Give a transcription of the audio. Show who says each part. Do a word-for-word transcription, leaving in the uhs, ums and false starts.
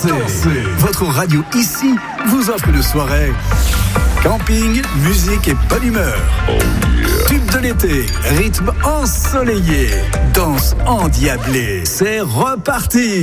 Speaker 1: Dansez. Dansez. Votre radio ici vous offre une soirée camping, musique et bonne humeur. Oh yeah. Tube de l'été, rythme ensoleillé, danse endiablée. C'est reparti.